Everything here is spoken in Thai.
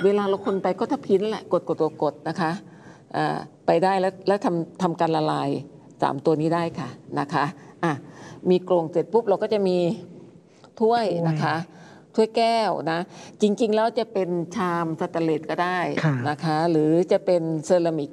เวลาเราคนไปก็ถ้าพิ้นแหละกดนะคะไปได้แล้วทำการละลาย3ตัวนี้ได้ค่ะนะคะมีกรงเสร็จปุ๊บเราก็จะมีถ้วยนะคะถ้วยแก้วนะจริงๆแล้วจะเป็นชามสแตนเลสก็ได้นะคะหรือจะเป็นเซรามิก